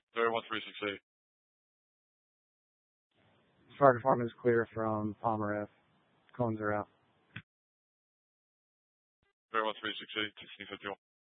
01368. Fire department is clear from Palmer F. Cones are out. 01368, 1651.